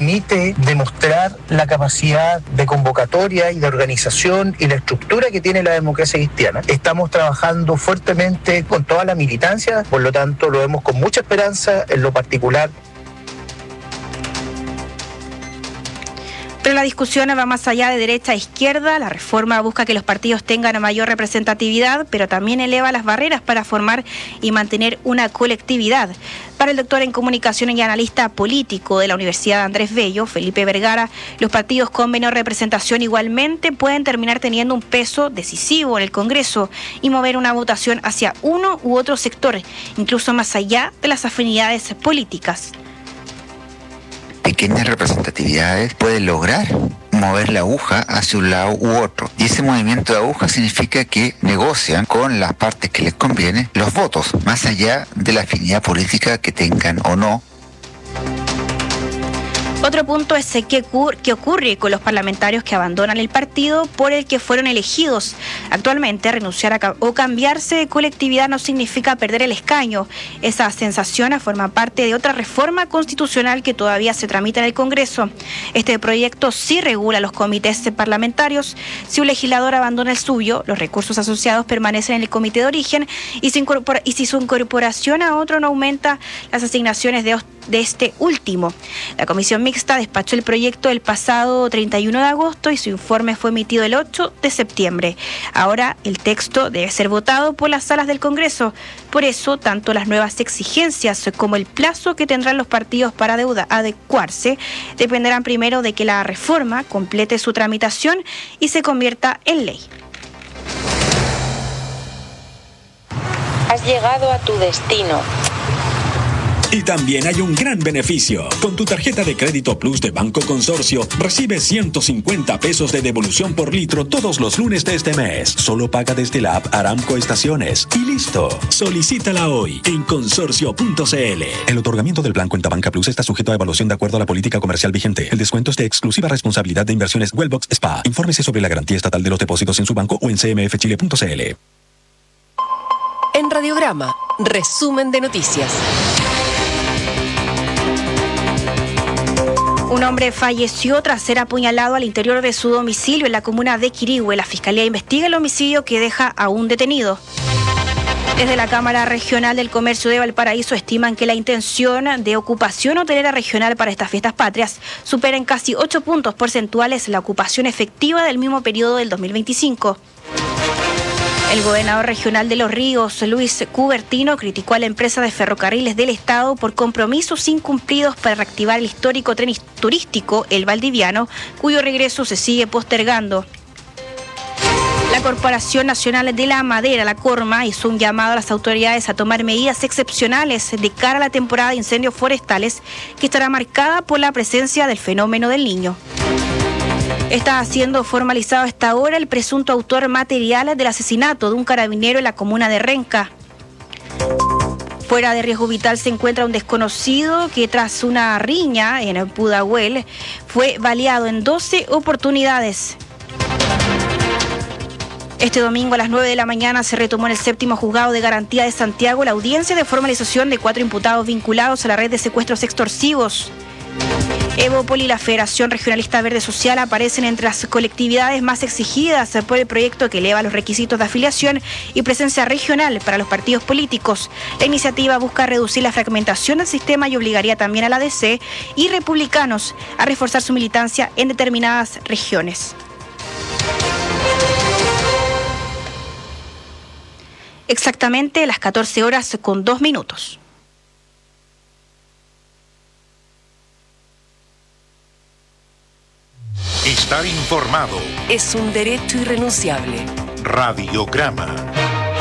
permite demostrar la capacidad de convocatoria y de organización y la estructura que tiene la democracia cristiana. Estamos trabajando fuertemente con toda la militancia, por lo tanto lo vemos con mucha esperanza en lo particular. Pero la discusión va más allá de derecha a izquierda. La reforma busca que los partidos tengan mayor representatividad, pero también eleva las barreras para formar y mantener una colectividad. Para el doctor en comunicación y analista político de la Universidad Andrés Bello, Felipe Vergara, los partidos con menor representación igualmente pueden terminar teniendo un peso decisivo en el Congreso y mover una votación hacia uno u otro sector, incluso más allá de las afinidades políticas. Pequeñas representatividades pueden lograr mover la aguja hacia un lado u otro. Y ese movimiento de aguja significa que negocian con las partes que les conviene los votos, más allá de la afinidad política que tengan o no. Otro punto es qué ocurre con los parlamentarios que abandonan el partido por el que fueron elegidos. Actualmente, renunciar o cambiarse de colectividad no significa perder el escaño. Esa sensación forma parte de otra reforma constitucional que todavía se tramita en el Congreso. Este proyecto sí regula los comités parlamentarios. Si un legislador abandona el suyo, los recursos asociados permanecen en el comité de origen y si su incorporación a otro no aumenta las asignaciones de este último. La Comisión Mixta despachó el proyecto el pasado 31 de agosto y su informe fue emitido el 8 de septiembre. Ahora el texto debe ser votado por las salas del Congreso. Por eso, tanto las nuevas exigencias como el plazo que tendrán los partidos para adecuarse dependerán primero de que la reforma complete su tramitación y se convierta en ley. Has llegado a tu destino. Y también hay un gran beneficio. Con tu tarjeta de crédito Plus de Banco Consorcio, recibes 150 pesos de devolución por litro todos los lunes de este mes. Solo paga desde la app Aramco Estaciones. Y listo. Solicítala hoy en consorcio.cl. El otorgamiento del plan Cuenta Banca Plus está sujeto a evaluación de acuerdo a la política comercial vigente. El descuento es de exclusiva responsabilidad de Inversiones Wellbox SPA. Infórmese sobre la garantía estatal de los depósitos en su banco o en cmfchile.cl. En Radiograma, resumen de noticias. Un hombre falleció tras ser apuñalado al interior de su domicilio en la comuna de Quirihue. La Fiscalía investiga el homicidio que deja a un detenido. Desde la Cámara Regional del Comercio de Valparaíso estiman que la intención de ocupación hotelera regional para estas fiestas patrias supera en casi 8 puntos porcentuales la ocupación efectiva del mismo periodo del 2025. El gobernador regional de Los Ríos, Luis Cubertino, criticó a la empresa de ferrocarriles del Estado por compromisos incumplidos para reactivar el histórico tren turístico El Valdiviano, cuyo regreso se sigue postergando. La Corporación Nacional de la Madera, la CORMA, hizo un llamado a las autoridades a tomar medidas excepcionales de cara a la temporada de incendios forestales, que estará marcada por la presencia del fenómeno del Niño. Está siendo formalizado a esta hora el presunto autor material del asesinato de un carabinero en la comuna de Renca. Fuera de riesgo vital se encuentra un desconocido que tras una riña en Pudahuel fue baleado en 12 oportunidades. Este domingo a las 9 de la mañana se retomó en el 7º Juzgado de Garantía de Santiago la audiencia de formalización de 4 imputados vinculados a la red de secuestros extorsivos. Evópoli y la Federación Regionalista Verde Social aparecen entre las colectividades más exigidas por el proyecto que eleva los requisitos de afiliación y presencia regional para los partidos políticos. La iniciativa busca reducir la fragmentación del sistema y obligaría también a la DC y republicanos a reforzar su militancia en determinadas regiones. Exactamente las 14:02. Estar informado es un derecho irrenunciable. Radiograma.